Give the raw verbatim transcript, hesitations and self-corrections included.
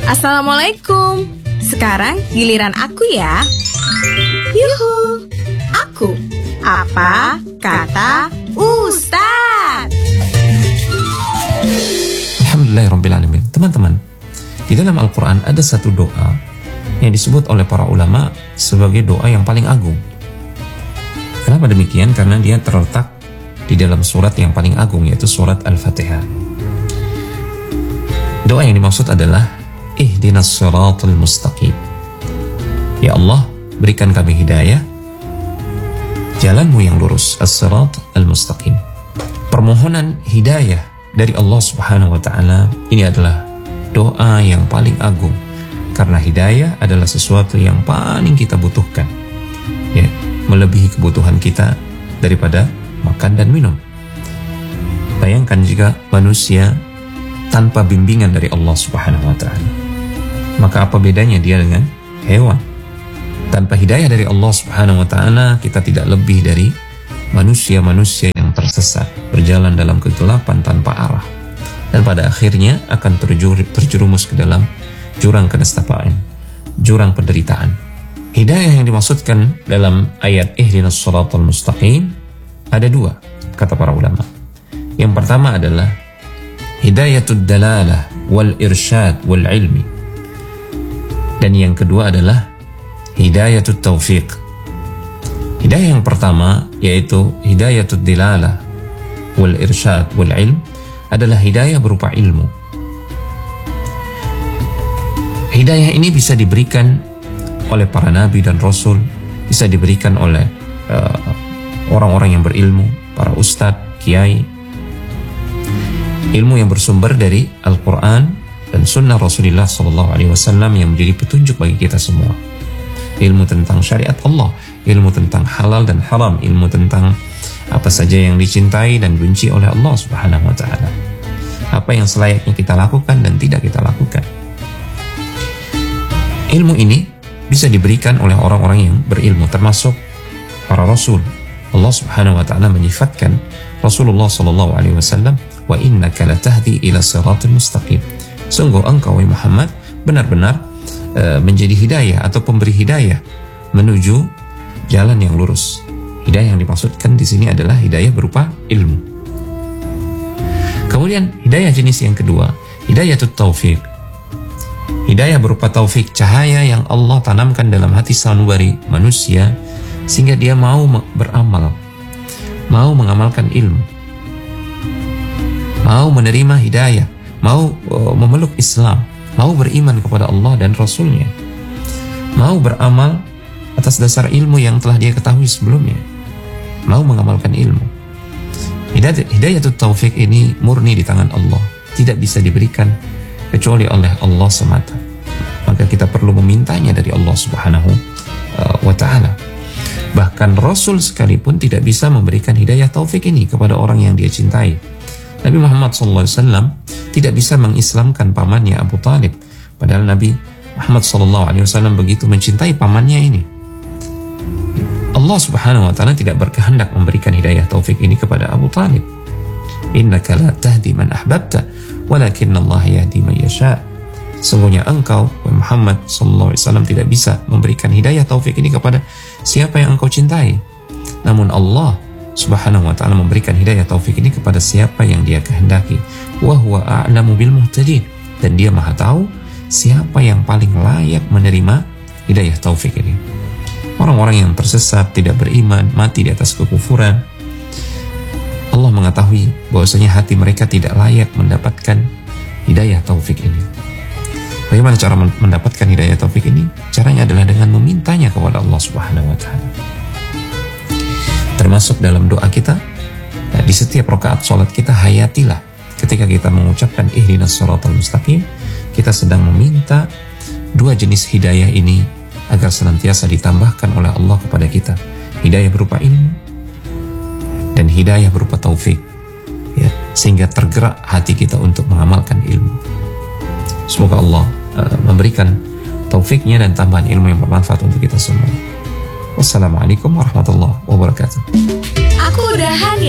Assalamualaikum. Sekarang giliran aku ya. Yuhu. Aku. Apa kata Ustaz? Alhamdulillahirrabbilalamin. Teman-teman, di dalam Al-Quran ada satu doa yang disebut oleh para ulama sebagai doa yang paling agung. Kenapa demikian? Karena dia terletak di dalam surat yang paling agung, yaitu surat Al-Fatihah. Doa yang dimaksud adalah ihdinas siratal mustaqim. Ya Allah, berikan kami hidayah, jalanmu yang lurus, as-sirat al-mustaqim. Permohonan hidayah dari Allah Subhanahu wa ta'ala ini adalah doa yang paling agung, karena hidayah adalah sesuatu yang paling kita butuhkan, ya, melebihi kebutuhan kita daripada makan dan minum. Bayangkan jika manusia tanpa bimbingan dari Allah Subhanahu wa ta'ala, maka apa bedanya dia dengan hewan? Tanpa hidayah dari Allah Subhanahu wa ta'ala, kita tidak lebih dari manusia-manusia yang tersesat, berjalan dalam kegelapan tanpa arah, dan pada akhirnya akan terjur, terjerumus ke dalam jurang kenestapaan, jurang penderitaan. Hidayah yang dimaksudkan dalam ayat ihdinas siratal mustaqim ada dua, kata para ulama. Yang pertama adalah hidayatud dalalah wal irsyad wal ilmi, dan yang kedua adalah hidayatut taufiq. Hidayah yang pertama, yaitu hidayatud dilalah wal irsyad wal ilm, adalah hidayah berupa ilmu. Hidayah ini bisa diberikan oleh para nabi dan rasul, bisa diberikan oleh uh, orang-orang yang berilmu, para ustadz, kiai. Ilmu yang bersumber dari Al-Quran dan sunnah Rasulullah shallallahu alaihi wasallam yang menjadi petunjuk bagi kita semua. Ilmu tentang syariat Allah, ilmu tentang halal dan haram, ilmu tentang apa saja yang dicintai dan benci oleh Allah Subhanahu wa ta'ala, apa yang selayaknya kita lakukan dan tidak kita lakukan. Ilmu ini bisa diberikan oleh orang-orang yang berilmu, termasuk para rasul. Allah Subhanahu wa ta'ala menyifatkan Rasulullah sallallahu alaihi wasallam, wa innaka latahdi ila siratal mustaqim. Sungguh engkau wahai Muhammad benar-benar uh, menjadi hidayah atau pemberi hidayah menuju jalan yang lurus. Hidayah yang dimaksudkan di sini adalah hidayah berupa ilmu. Kemudian hidayah jenis yang kedua, hidayatut taufiq. Hidayah berupa taufik, cahaya yang Allah tanamkan dalam hati sanubari manusia sehingga dia mau beramal, mau mengamalkan ilmu, mau menerima hidayah, mau uh, memeluk Islam, mau beriman kepada Allah dan Rasulnya, mau beramal atas dasar ilmu yang telah dia ketahui sebelumnya, mau mengamalkan ilmu. Hidayah, hidayatut taufik ini murni di tangan Allah, tidak bisa diberikan kecuali oleh Allah semata. Maka kita perlu memintanya dari Allah Subhanahu uh, wa ta'ala. Bahkan Rasul sekalipun tidak bisa memberikan hidayah taufik ini kepada orang yang dia cintai. Nabi Muhammad shallallahu alaihi wasallam tidak bisa mengislamkan pamannya Abu Talib, padahal Nabi Muhammad shallallahu alaihi wasallam begitu mencintai pamannya ini. Allah Subhanahu wa ta'ala tidak berkehendak memberikan hidayah taufik ini kepada Abu Talib. Innaka la tahdi man ahbabta walakinna Allah yahdi man yasha. Sungguhnya engkau Muhammad sallallahu alaihi wasallam tidak bisa memberikan hidayah taufik ini kepada siapa yang engkau cintai, namun Allah Subhanahu wa ta'ala memberikan hidayah taufik ini kepada siapa yang dia kehendaki. Wa huwa a'lamu bil muhtadin, dan dia maha tahu siapa yang paling layak menerima hidayah taufik ini. Orang-orang yang tersesat, tidak beriman, mati di atas kekufuran, Allah mengetahui bahwasanya hati mereka tidak layak mendapatkan hidayah taufik ini. Bagaimana cara mendapatkan hidayah taufik ini? Caranya adalah dengan memintanya kepada Allah Subhanahu wa ta'ala. Termasuk dalam doa kita, nah, di setiap rakaat sholat kita, hayatilah ketika kita mengucapkan ihdinas siratal mustaqim, kita sedang meminta dua jenis hidayah ini agar senantiasa ditambahkan oleh Allah kepada kita. Hidayah berupa ilmu dan hidayah berupa taufik, ya, sehingga tergerak hati kita untuk mengamalkan ilmu. Semoga Allah uh, memberikan taufiknya dan tambahan ilmu yang bermanfaat untuk kita semua. Wassalamualaikum warahmatullahi wabarakatuh. Aku udahan ya.